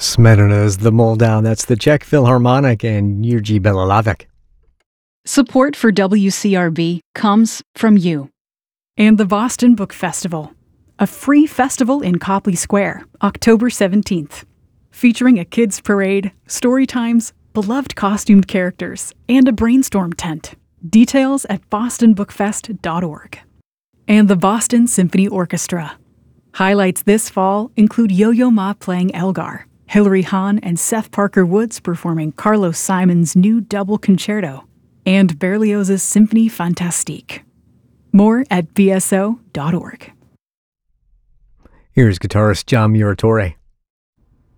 Smetana is the Moldau. That's the Czech Philharmonic and Jiří Bělohlávek. Support for WCRB comes from you. And the Boston Book Festival, a free festival in Copley Square, October 17th, featuring a kids' parade, story times, beloved costumed characters, and a brainstorm tent. Details at bostonbookfest.org. And the Boston Symphony Orchestra. Highlights this fall include Yo-Yo Ma playing Elgar, Hilary Hahn and Seth Parker Woods performing Carlos Simon's new double concerto, and Berlioz's Symphonie Fantastique. More at bso.org. Here's guitarist John Muratore.